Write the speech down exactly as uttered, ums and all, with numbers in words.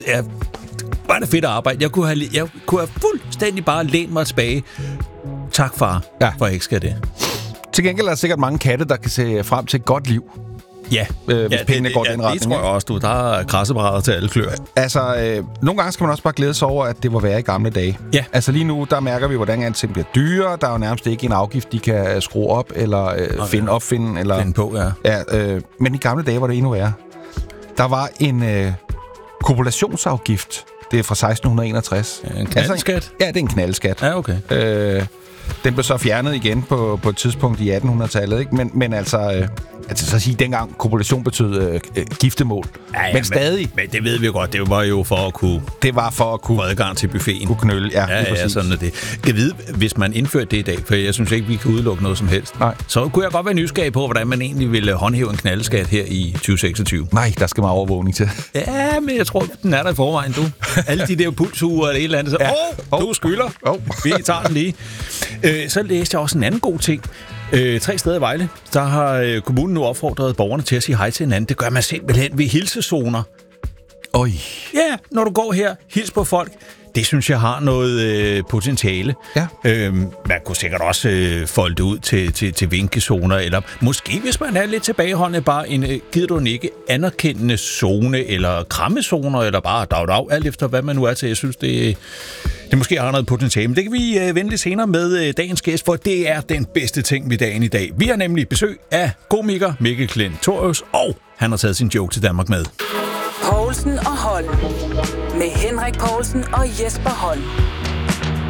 Ja, var det fedt at arbejde. Jeg kunne have, jeg kunne have fuldstændig bare lænt mig tilbage. Tak, far, ja. for at jeg ikke skal det. Til gengæld er der sikkert mange katte, der kan se frem til et godt liv. Ja, øh, hvis ja, pengene det, går ja, den retning. Det tror jeg også, du. Der er krasseparader til alle klør. Altså, øh, nogle gange skal man også bare glæde sig over, at det var værre i gamle dage. Ja. Altså lige nu, der mærker vi, hvordan alting bliver dyrere. Der er jo nærmest ikke en afgift, de kan skrue op, eller øh, okay. finde opfinde. Eller, finde på, ja. ja øh, men i gamle dage var det endnu værre. Der var en øh, kopulationsafgift. Det er fra seksten enogtres. Ja, en knaldskat? Altså, ja, det er en knaldskat. Ja, okay. Øh, den blev så fjernet igen på, på et tidspunkt i attenhundredetallet, ikke? Men, men altså, øh, altså så at sige, dengang kopulation betød øh, øh, giftemål. Ja, ja, men stadig... Men, men det ved vi jo godt, det var jo for at kunne... Det var for at kunne... Få adgang til buffeten. Kunne knølle, ja. Ja, ja, sådan er det. Jeg ved, hvis man indførte det i dag, for jeg synes ikke, vi kan udelukke noget som helst. Nej. Så kunne jeg godt være nysgerrig på, hvordan man egentlig ville håndhæve en knaldeskat her i tyve seksogtyve. Nej, der skal man overvågning til. Ja, men jeg tror, den er der i forvejen, du. Alle de der pulsuger eller et eller andet. Så, ja. Åh, du skylder. Oh. Vi tager den lige. Øh, så læste jeg også en anden god ting. Øh, tre steder i Vejle, der har øh, kommunen nu opfordret borgerne til at sige hej til hinanden. Det gør man simpelthen ved hilsezoner. Oj. Ja, når du går her, hils på folk. Det synes jeg har noget øh, potentiale. Ja. Øhm, man kunne sikkert også øh, folde det ud til, til, til vinkezoner, eller måske, hvis man er lidt tilbageholdende, bare en, øh, gider du en ikke anerkendende zone, eller krammezoner, eller bare dag, dag, alt efter hvad man nu er til. Jeg synes, det, det måske har noget potentiale. Men det kan vi øh, vende lidt senere med øh, dagens gæst, for det er den bedste ting ved dagen i dag. Vi har nemlig besøg af komiker Mikkel Klintorius, og han har taget sin joke til Danmark med. Poulsen og Holm. Med Henrik Poulsen og Jesper Holm.